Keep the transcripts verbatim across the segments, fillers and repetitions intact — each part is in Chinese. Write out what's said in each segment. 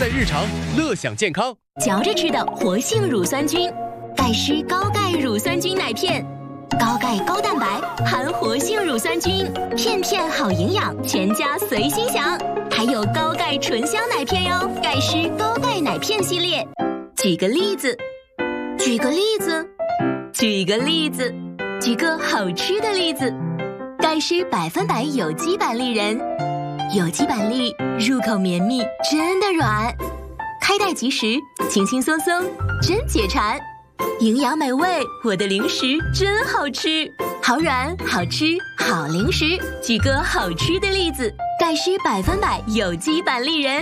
日常，乐享健康。 嚼着吃的活性乳酸菌，钙湿高钙乳酸菌奶片，高钙高蛋白，含活性乳酸菌，片片好营养，全家随心享。还有高钙醇香奶片哟，钙湿高钙奶片系列。举个例子，举个例子，举个例子，举个好吃的例子。钙湿百分百有机板栗仁，有机板栗入口绵密，真的软，开袋即食，轻轻松松，真解馋。营养美味，我的零食真好吃，好软好吃好零食。举个好吃的例子，钙湿百分百有机板栗仁。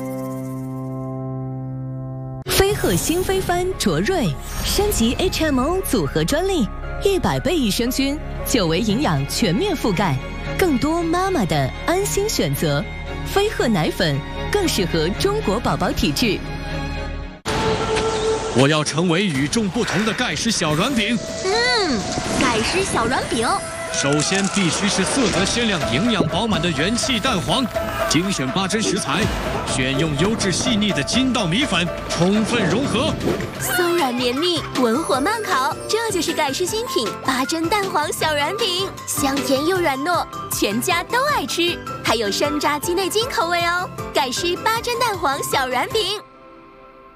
飞鹤新飞帆卓瑞升级 H M O 组合专利，一百倍益生菌，久维营养全面覆盖，更多妈妈的安心选择。飞鹤奶粉更适合中国宝宝体质。 我要成为与众不同的钙湿小软饼。 嗯，钙湿小软饼。 首先必须是色泽鲜亮、营养饱满的元气蛋黄，精选八珍食材，选用优质细腻的筋道米粉，充分融合， 松软绵密，文火慢烤，这就是钙湿新品八珍蛋黄小软饼，香甜又软糯，全家都爱吃，还有山楂鸡内金口味哦。钙湿八珍蛋黄小软饼。